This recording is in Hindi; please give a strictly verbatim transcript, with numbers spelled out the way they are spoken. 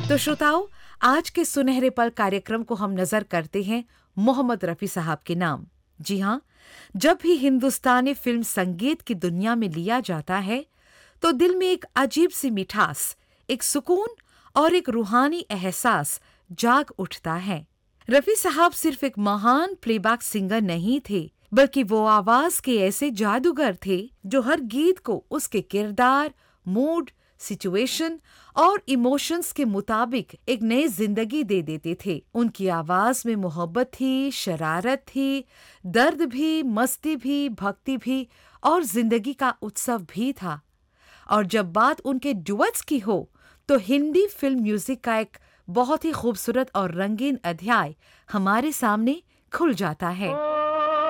तो श्रोताओं, आज के सुनहरे पल कार्यक्रम को हम नजर करते हैं मोहम्मद रफी साहब के नाम। जी हाँ, जब भी हिंदुस्तानी फिल्म संगीत की दुनिया में लिया जाता है तो दिल में एक अजीब सी मिठास, एक सुकून और एक रूहानी एहसास जाग उठता है। रफी साहब सिर्फ एक महान प्लेबैक सिंगर नहीं थे, बल्कि वो आवाज के ऐसे जादूगर थे जो हर गीत को उसके किरदार, मूड, सिचुएशन और इमोशंस के मुताबिक एक नई जिंदगी दे देते थे। उनकी आवाज में मोहब्बत थी, शरारत थी, दर्द भी, मस्ती भी, भक्ति भी और जिंदगी का उत्सव भी था। और जब बात उनके डुएट्स की हो तो हिंदी फिल्म म्यूजिक का एक बहुत ही खूबसूरत और रंगीन अध्याय हमारे सामने खुल जाता है।